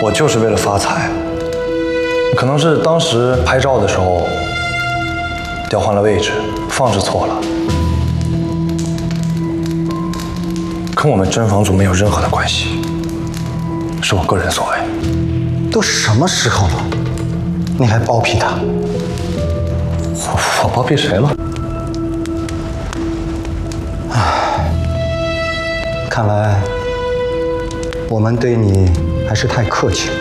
我就是为了发财。可能是当时拍照的时候调换了位置，放置错了，跟我们真房主没有任何的关系，是我个人所为。 都什么时候了，你还包庇他？ 我包庇谁了？ 看来我们对你还是太客气了。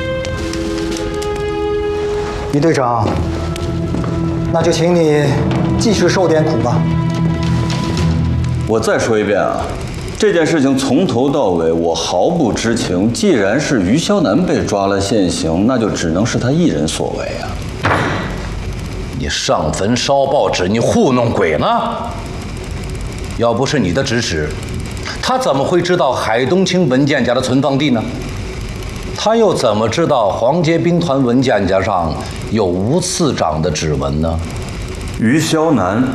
于队长，那就请你继续受点苦吧。 我再说一遍啊，这件事情从头到尾我毫不知情。既然是于肖楠被抓了现行，那就只能是他一人所为啊。 你上坟烧报纸，你糊弄鬼呢？要不是你的指使，他怎么会知道海东青文件夹的存放地呢？他又怎么知道黄街兵团文件夹上有吴次长的指纹呢？ 于肖楠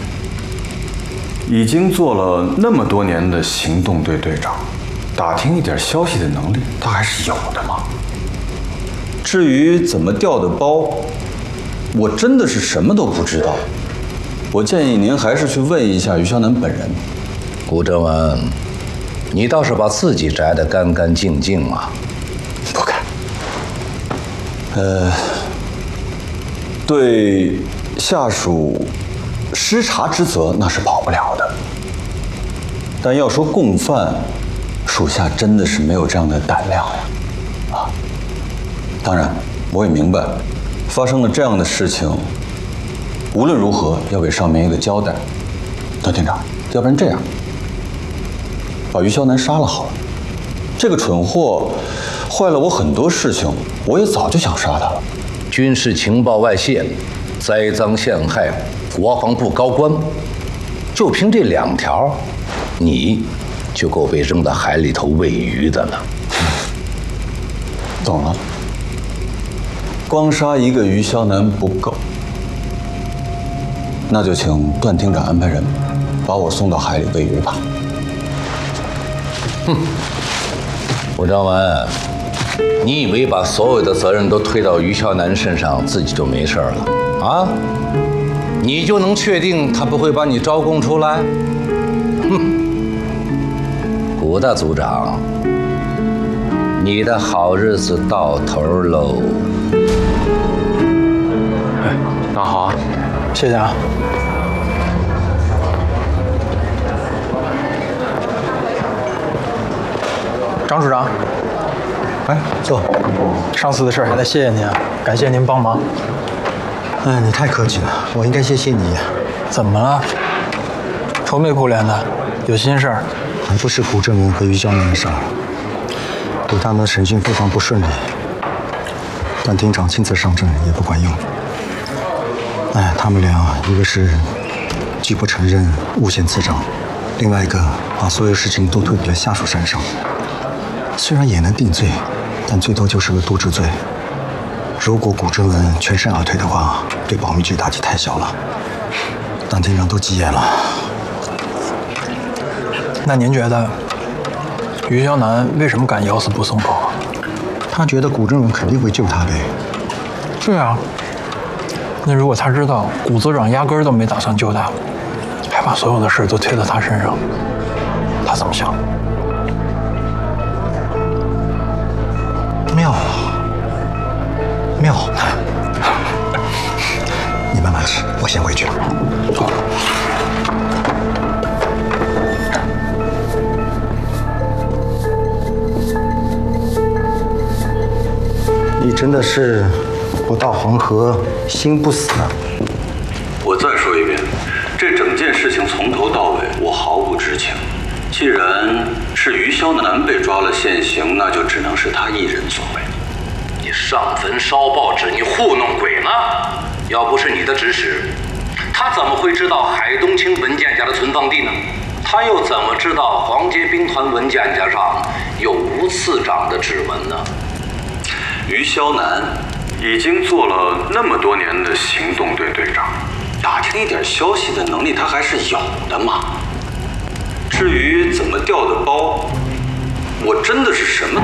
已经做了那么多年的行动队队长，打听一点消息的能力他还是有的嘛。至于怎么调的包，我真的是什么都不知道。我建议您还是去问一下于肖楠本人。 古正文，你倒是把自己摘得干干净净啊！ 不敢。 对下属失察之责那是跑不了的，但要说共犯，属下真的是没有这样的胆量呀！啊，当然我也明白，发生了这样的事情，无论如何要给上面一个交代。段厅长，要不然这样，把于肖楠杀了好了。这个蠢货坏了我很多事情，我也早就想杀他了。 军事情报外泄，栽赃陷害国防部高官，就凭这2条，你就够被扔到海里头喂鱼的了。 懂了，光杀一个于肖楠不够，那就请段厅长安排人把我送到海里喂鱼吧。 哼，吴章文，你以为把所有的责任都推到于肖楠身上，自己就没事了啊？你就能确定他不会把你招供出来？哼，古大组长，你的好日子到头喽！ 哎，那好啊，谢谢啊。 张处长， 哎，坐。 上次的事还得谢谢您啊，感谢您帮忙。 哎，你太客气了，我应该谢谢你。 怎么了？愁眉苦脸的，有心事儿？ 还不是古正文和于肖楠的事儿，对他们的审讯非常不顺利。段厅长亲自上阵也不管用。哎，他们俩一个是拒不承认诬陷次长，另外一个把所有事情都推给了下属身上。虽然也能定罪，但最多就是个渎职罪。如果古正文全身而退的话，对保密局打击太小了。段厅长都急眼了。 那您觉得于肖楠为什么敢咬死不松口？ 他觉得古正文肯定会救他呗。 对啊，那如果他知道古组长压根儿都没打算救他，还把所有的事都推到他身上，他怎么想？ 妙，妙。你慢慢吃，我先回去了。 走。 你真的是不到黄河心不死啊！ 我再说一遍，这整件事情从头到尾我毫不知情。既然是于肖楠被抓了现行，那就只能是他一人所为。 你上坟烧报纸，你糊弄鬼呢？要不是你的指使，他怎么会知道海东青文件夹的存放地呢？他又怎么知道黄街兵团文件夹上有吴次长的指纹呢？ 于肖楠已经做了那么多年的行动队队长，打听一点消息的能力他还是有的嘛。至于怎么调的包，我真的是什么